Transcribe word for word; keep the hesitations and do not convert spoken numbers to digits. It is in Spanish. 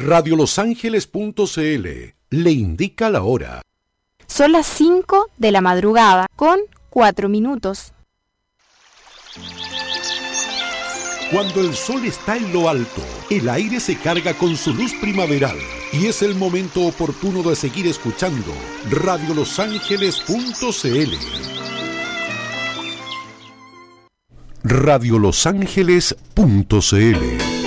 radio los ángeles punto c l le indica la hora. Son las cinco de la madrugada con cuatro minutos. Cuando el sol está en lo alto, el aire se carga con su luz primaveral y es el momento oportuno de seguir escuchando radio los ángeles punto c l. radio los ángeles punto c l